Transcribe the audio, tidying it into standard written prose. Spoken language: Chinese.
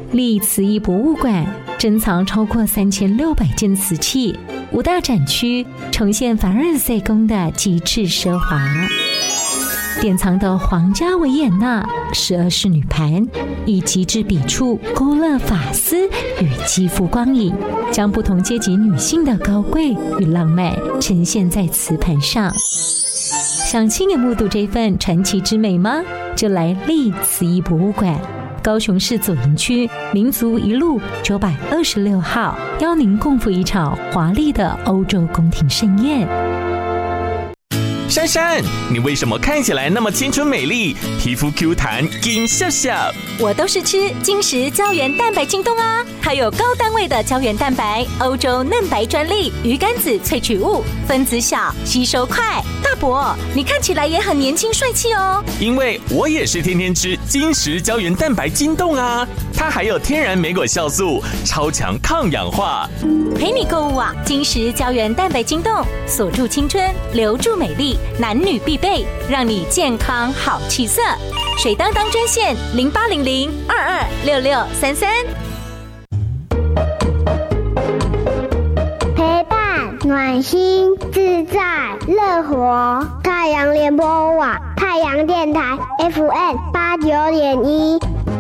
立慈义博物馆珍藏超过3600件瓷器，5大展区呈现凡尔赛宫的极致奢华。典藏的皇家维也纳12仕女盘，以极致笔触勾勒发丝与肌肤光影，将不同阶级女性的高贵与浪漫呈现在瓷盘上。想亲眼目睹这份传奇之美吗？就来立慈义博物馆，高雄市左营区民族一路926号，邀您共赴一场华丽的欧洲宫廷盛宴。 珊珊，你为什么看起来那么青春美丽，皮肤 Q 弹金笑笑？ 我都是吃金石胶原蛋白晶冻啊，它有高单位的胶原蛋白，欧洲嫩白专利，鱼肝子萃取物，分子小，吸收快。大伯，你看起来也很年轻帅气哦。 因为我也是天天吃金石胶原蛋白晶冻啊，它还有天然莓果酵素，超强抗氧化。 陪你购物啊，金石胶原蛋白晶冻，锁住青春，留住美丽，男女必备，让你健康好气色。水当当专线0800226633。 陪伴暖心自在乐活，太阳联播网太阳电台 FM89.1。